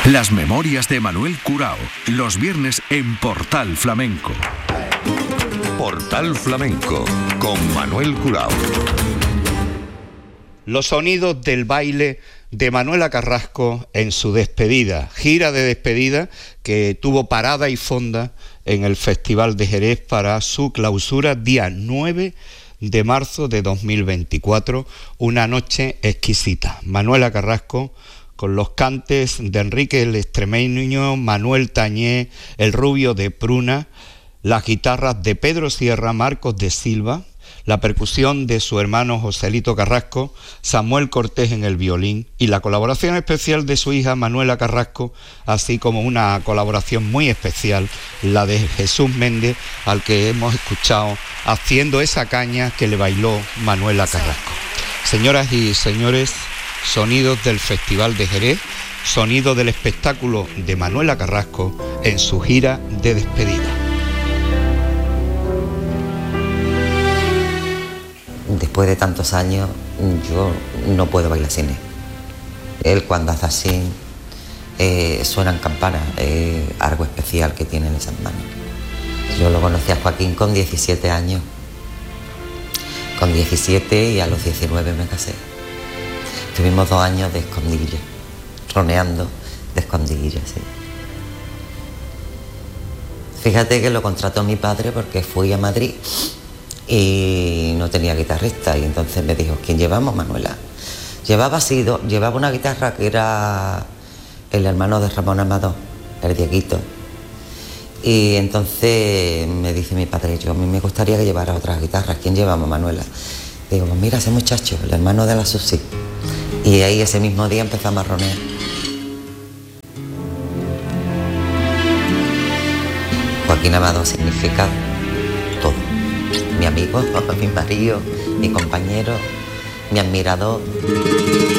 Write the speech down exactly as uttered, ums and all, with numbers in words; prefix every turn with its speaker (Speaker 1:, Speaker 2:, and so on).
Speaker 1: Las memorias de Manuel Curao, los viernes en Portal Flamenco.
Speaker 2: Portal Flamenco, con Manuel Curao.
Speaker 3: Los sonidos del baile de Manuela Carrasco en su despedida, gira de despedida que tuvo parada y fonda en el Festival de Jerez para su clausura día nueve de marzo de dos mil veinticuatro, una noche exquisita. Manuela Carrasco con los cantes de Enrique el Extremeño, Manuel Tañé, el Rubio de Pruna, las guitarras de Pedro Sierra, Marcos de Silva, la percusión de su hermano Joselito Carrasco, Samuel Cortés en el violín y la colaboración especial de su hija Manuela Carrasco, así como una colaboración muy especial, la de Jesús Méndez, al que hemos escuchado haciendo esa caña que le bailó Manuela Carrasco. Señoras y señores, sonidos del Festival de Jerez, sonido del espectáculo de Manuela Carrasco en su gira de despedida.
Speaker 4: Después de tantos años, yo no puedo bailar sin él. Él cuando hace así, eh, suenan campanas, es eh, algo especial que tiene en esas manos. Yo lo conocí a Joaquín con diecisiete años. Con diecisiete y a los diecinueve me casé. Tuvimos dos años de escondilla, roneando de escondilla, sí. Fíjate que lo contrató mi padre porque fui a Madrid y no tenía guitarrista, y entonces me dijo, ¿quién llevamos, Manuela? Llevaba así, llevaba una guitarra que era el hermano de Ramón Amador, el Dieguito, y entonces me dice mi padre, yo a mí me gustaría que llevara otras guitarras, ¿quién llevamos, Manuela? Digo, pues mira ese muchacho, el hermano de la Susi, y ahí ese mismo día empezamos a ronear. Joaquín Amado significa todo. Mi amigo, mi marido, mi compañero, mi admirador.